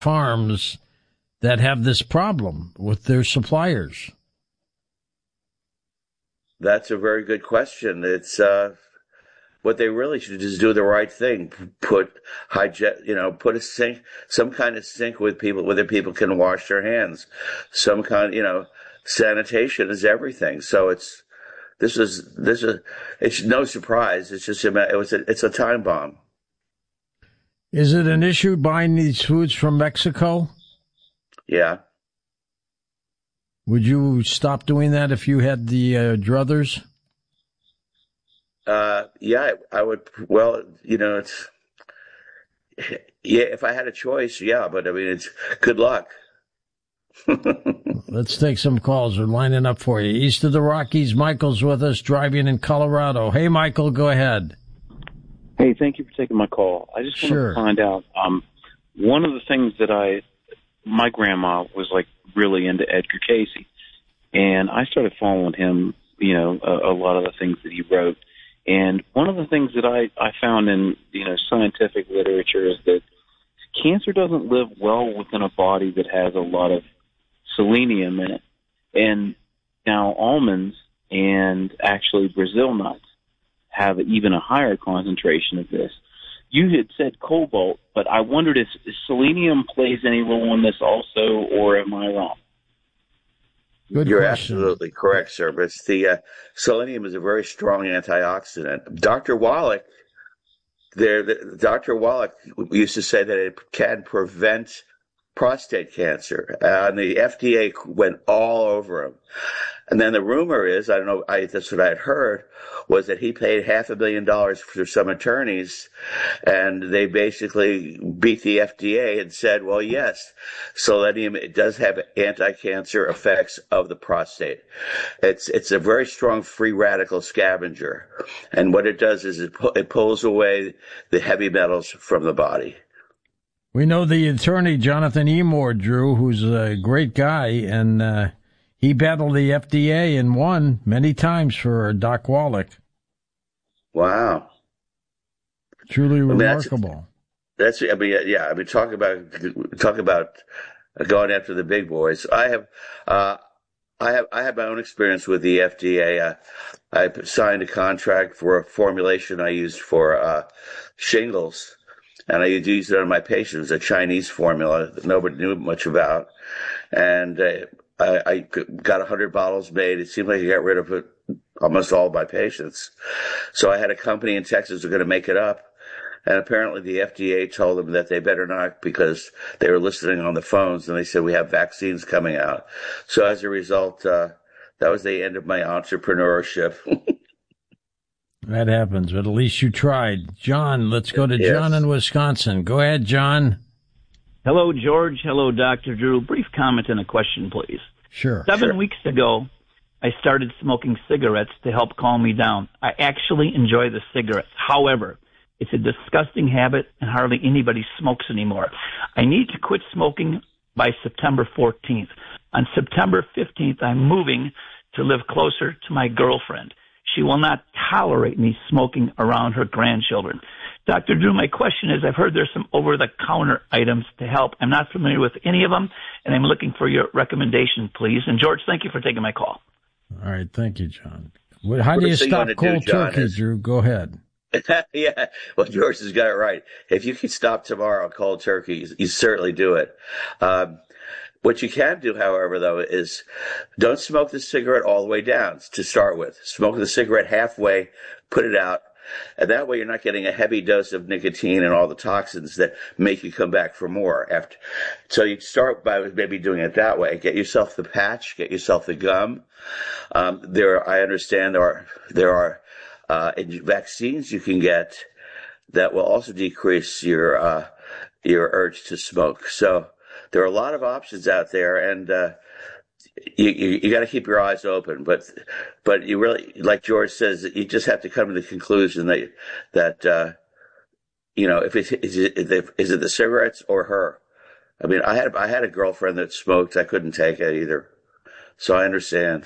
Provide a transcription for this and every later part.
farms that have this problem with their suppliers? That's a very good question. It's what they really should do is do the right thing. Put put a sink, some kind of sink with people, where the people can wash their hands. Some kind, sanitation is everything. So it's no surprise. It's just it's a time bomb. Is it an issue buying these foods from Mexico? Yeah. Would you stop doing that if you had the druthers? Yeah, I would. Well, if I had a choice, yeah, but I mean, it's good luck. Let's take some calls. We're lining up for you. East of the Rockies, Michael's with us, driving in Colorado. Hey, Michael, go ahead. Hey, thank you for taking my call. I just want to find out, one of the things that my grandma was like really into Edgar Cayce, and I started following him, a lot of the things that he wrote. And one of the things that I found in, scientific literature is that cancer doesn't live well within a body that has a lot of selenium in it. And now almonds and actually Brazil nuts have even a higher concentration of this. You had said cobalt, but I wondered if selenium plays any role in this also, or am I wrong? You're absolutely correct, sir. But selenium is a very strong antioxidant. Dr. Wallach used to say that it can prevent prostate cancer, and the FDA went all over him. And then the rumor is, I don't know, that's what I had heard, was that he paid $500,000 for some attorneys, and they basically beat the FDA and said, well, yes, selenium, it does have anti-cancer effects of the prostate. It's a very strong free radical scavenger, and what it does is it pulls away the heavy metals from the body. We know the attorney, Jonathan Emore, Drew, who's a great guy, and he battled the FDA and won many times for Doc Wallach. Wow. Truly remarkable. Talk about going after the big boys. I have my own experience with the FDA. I signed a contract for a formulation I used for shingles, and I used it on my patients, a Chinese formula that nobody knew much about. And I got 100 bottles made. It seemed like I got rid of it, almost all of my patients. So I had a company in Texas who was going to make it up. And apparently the FDA told them that they better not, because they were listening on the phones, and they said, we have vaccines coming out. So as a result, that was the end of my entrepreneurship. That happens, but at least you tried. John, let's go to John in Wisconsin. Go ahead, John. Hello, George. Hello, Dr. Drew. Brief comment and a question, please. Sure. 7 weeks ago, I started smoking cigarettes to help calm me down. I actually enjoy the cigarettes. However, it's a disgusting habit, and hardly anybody smokes anymore. I need to quit smoking by September 14th. On September 15th, I'm moving to live closer to my girlfriend. She will not tolerate me smoking around her grandchildren. Dr. Drew, my question is, I've heard there's some over-the-counter items to help. I'm not familiar with any of them, and I'm looking for your recommendation, please. And, George, thank you for taking my call. All right. Thank you, John. How do you stop cold turkey, Drew? Go ahead. Yeah, well, George has got it right. If you could stop tomorrow cold turkey, you certainly do it. What you can do, however, though, is don't smoke the cigarette all the way down to start with. Smoke the cigarette halfway, put it out, and that way you're not getting a heavy dose of nicotine and all the toxins that make you come back for more. So you start by maybe doing it that way. Get yourself the patch, get yourself the gum. I understand there are vaccines you can get that will also decrease your urge to smoke. So there are a lot of options out there, and you got to keep your eyes open. But you really, like George says, you just have to come to the conclusion that is it the cigarettes or her? I mean, I had a girlfriend that smoked. I couldn't take it either, so I understand.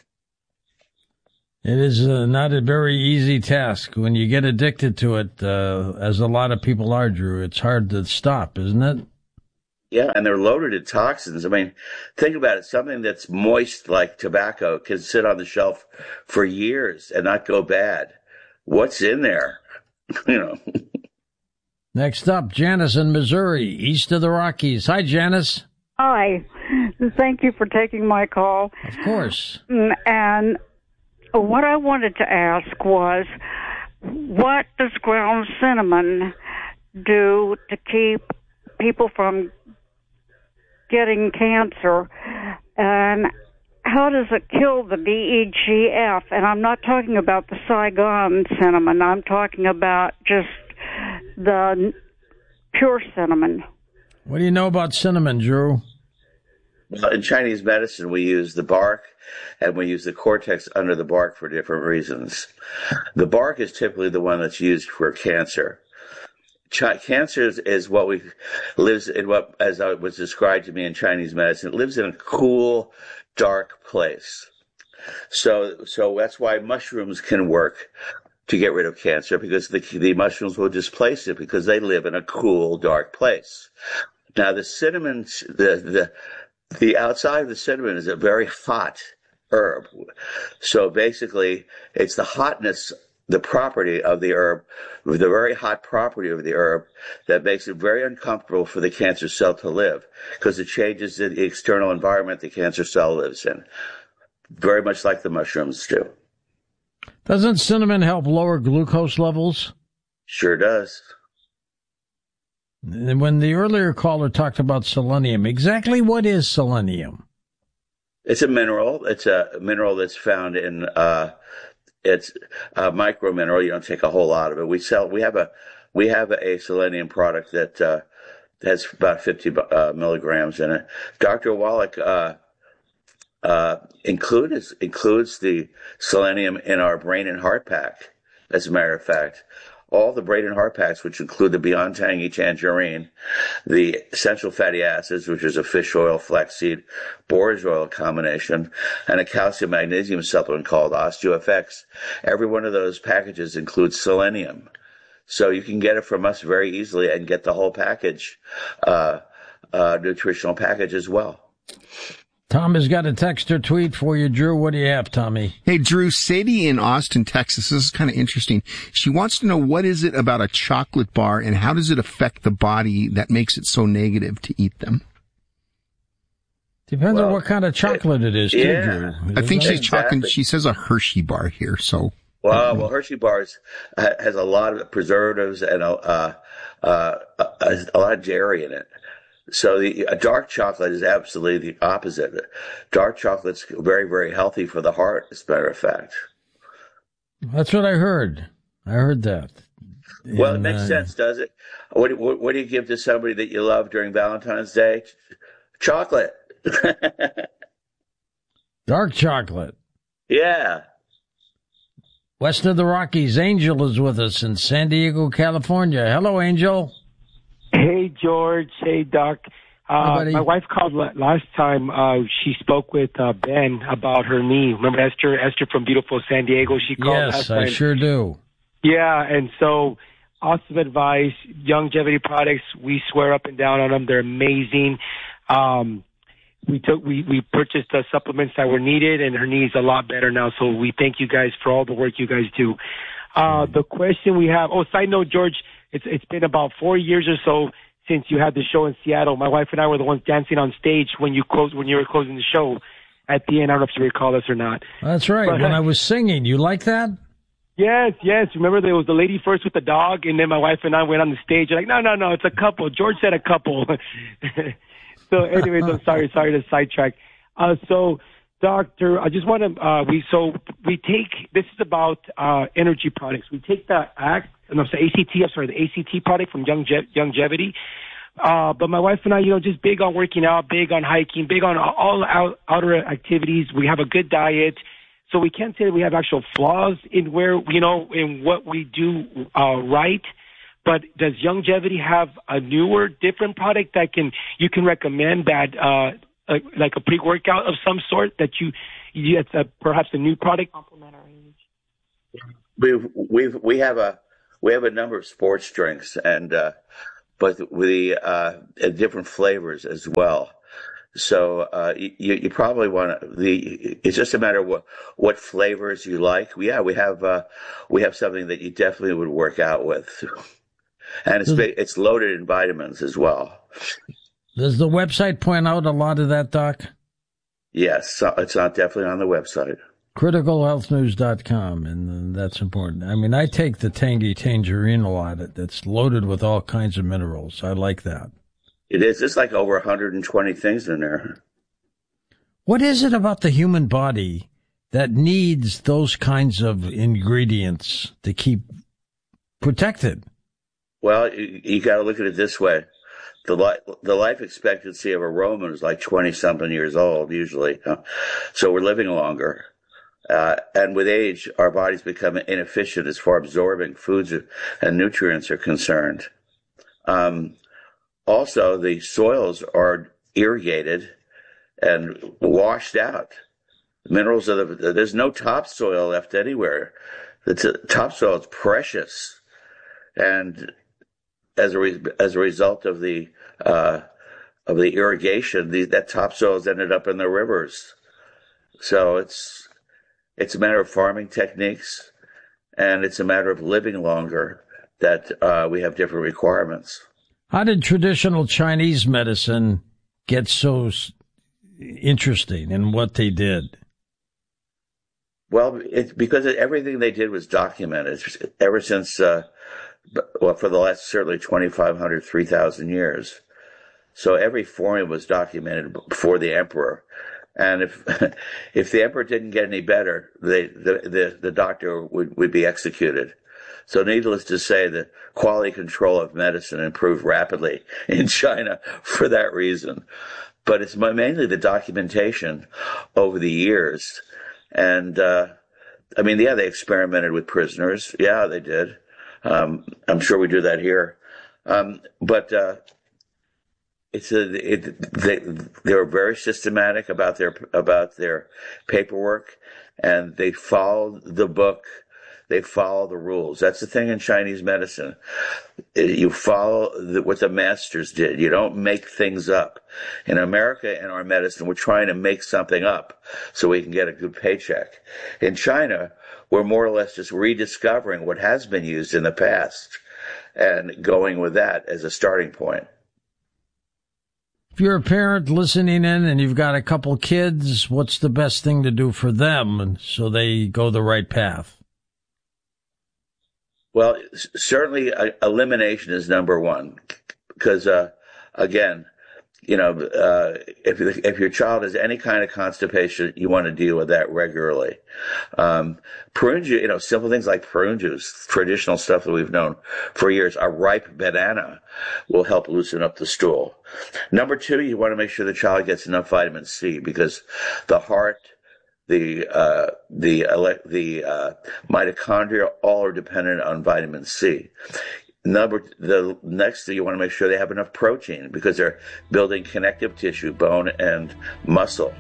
It is not a very easy task. When you get addicted to it, as a lot of people are, Drew, it's hard to stop, isn't it? Yeah, and they're loaded in toxins. I mean, think about it. Something that's moist like tobacco can sit on the shelf for years and not go bad. What's in there? You know. Next up, Janice in Missouri, east of the Rockies. Hi, Janice. Hi. Thank you for taking my call. Of course. And what I wanted to ask was, what does ground cinnamon do to keep people from getting cancer? And how does it kill the DEGF? And I'm not talking about the Saigon cinnamon. I'm talking about just the pure cinnamon. What do you know about cinnamon, Drew? Well, in Chinese medicine, we use the bark and we use the cortex under the bark for different reasons. The bark is typically the one that's used for cancer. Cancer is what lives in what, as it was described to me in Chinese medicine, it lives in a cool, dark place. So that's why mushrooms can work to get rid of cancer, because the mushrooms will displace it because they live in a cool, dark place. Now, the cinnamon, the outside of the cinnamon is a very hot herb. So basically, it's the hotness, the property of the herb, the very hot property of the herb that makes it very uncomfortable for the cancer cell to live, because it changes the external environment the cancer cell lives in, very much like the mushrooms do. Doesn't cinnamon help lower glucose levels? Sure does. And when the earlier caller talked about selenium, exactly what is selenium? It's a mineral. It's a mineral that's found in, it's a micro mineral. You don't take a whole lot of it. We have a selenium product that, has about 50 milligrams in it. Dr. Wallach, includes the selenium in our brain and heart pack. As a matter of fact, all the brain and heart packs, which include the Beyond Tangy Tangerine, the essential fatty acids, which is a fish oil, flaxseed, borage oil combination, and a calcium magnesium supplement called OsteoFX. Every one of those packages includes selenium. So you can get it from us very easily and get the whole package, nutritional package as well. Tom has got a text or tweet for you, Drew. What do you have, Tommy? Hey, Drew, Sadie in Austin, Texas. This is kind of interesting. She wants to know, what is it about a chocolate bar and how does it affect the body that makes it so negative to eat them? Depends on what kind of chocolate it is, too, Drew. I think she's talking, she says a Hershey bar here, so. Well, Hershey bars has a lot of preservatives and a lot of dairy in it. So a dark chocolate is absolutely the opposite. Dark chocolate's very, very healthy for the heart, as a matter of fact. That's what I heard. I heard that. Well, it makes sense, does it? What do you give to somebody that you love during Valentine's Day? Chocolate. Dark chocolate. Yeah. West of the Rockies, Angel is with us in San Diego, California. Hello, Angel. Hey, George. Hey, Doc. My wife called last time. She spoke with Ben about her knee. Remember Esther from beautiful San Diego? She called last time. Yes, I sure do. Yeah, and so awesome advice. Longevity products, we swear up and down on them. They're amazing. We purchased the supplements that were needed, and her knee's a lot better now. So we thank you guys for all the work you guys do. The question we have. Side note, George. It's been about 4 years or so since you had the show in Seattle. My wife and I were the ones dancing on stage when you were closing the show at the end. I don't know if you recall us or not. That's right. But, when I was singing, you like that? Yes. Remember, there was the lady first with the dog, and then my wife and I went on the stage. Like, no, it's a couple. George said a couple. So, anyways, I'm sorry to sidetrack. So, Doctor, I just want to, we take, this is about energy products. We take the ACT product from Longevity. But my wife and I, just big on working out, big on hiking, big on all outer activities. We have a good diet. So we can't say that we have actual flaws in in what we do right. But does Longevity have a newer, different product that you can recommend that, like a pre-workout of some sort that it's perhaps a new product? Complimentary. We have a number of sports drinks, and but with the different flavors as well. So you probably want to. It's just a matter of what flavors you like. Yeah, we have something that you definitely would work out with, and it's loaded in vitamins as well. Does the website point out a lot of that, Doc? Yes, it's definitely on the website. CriticalHealthNews.com, and that's important. I mean, I take the Tangy Tangerine a lot. That's loaded with all kinds of minerals. I like that. It is. It's like over 120 things in there. What is it about the human body that needs those kinds of ingredients to keep protected? Well, you got to look at it this way. The life expectancy of a Roman is like 20-something years old, usually. So we're living longer. And with age, our bodies become inefficient as far as absorbing foods and nutrients are concerned. Also, the soils are irrigated and washed out. Minerals there's no topsoil left anywhere. The topsoil is precious, and as a result of the irrigation, that topsoil has ended up in the rivers. So it's a matter of farming techniques, and it's a matter of living longer that we have different requirements. How did traditional Chinese medicine get so interesting in what they did? Well, it's because everything they did was documented ever since, for the last certainly 2,500, 3,000 years. So every formula was documented before the emperor. And if the emperor didn't get any better, the doctor would be executed. So needless to say, the quality control of medicine improved rapidly in China for that reason. But it's mainly the documentation over the years. And, they experimented with prisoners. Yeah, they did. I'm sure we do that here. They were very systematic about their paperwork, and they followed the book. They follow the rules. That's the thing in Chinese medicine. You follow what the masters did. You don't make things up. In America, in our medicine, we're trying to make something up so we can get a good paycheck. In China, we're more or less just rediscovering what has been used in the past and going with that as a starting point. If you're a parent listening in and you've got a couple kids, what's the best thing to do for them so they go the right path? Well, certainly elimination is number one, because again, if your child has any kind of constipation, you want to deal with that regularly. Prune juice, simple things like prune juice, traditional stuff that we've known for years. A ripe banana will help loosen up the stool. Number two, you want to make sure the child gets enough vitamin C, because the heart, the mitochondria, all are dependent on vitamin C. The next thing, you want to make sure they have enough protein, because they're building connective tissue, bone and muscle.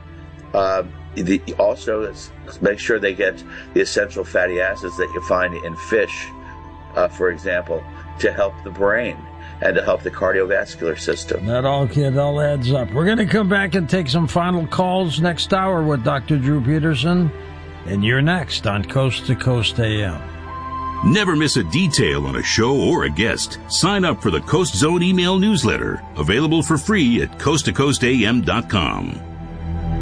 Also, make sure they get the essential fatty acids that you find in fish, for example, to help the brain and to help the cardiovascular system. That all adds up. We're going to come back and take some final calls next hour with Dr. Drew Peterson, and you're next on Coast to Coast AM. Never miss a detail on a show or a guest. Sign up for the Coast Zone email newsletter, available for free at coasttocoastam.com.